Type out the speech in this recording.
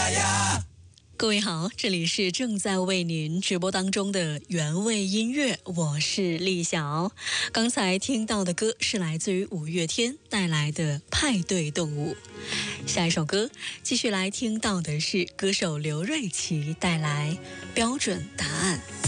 呀！ 各位好，这里是正在为您直播当中的原味音乐，我是丽晓。刚才听到的歌是来自于五月天带来的《派对动物》。下一首歌继续来听到的是歌手刘瑞琦带来《标准答案》。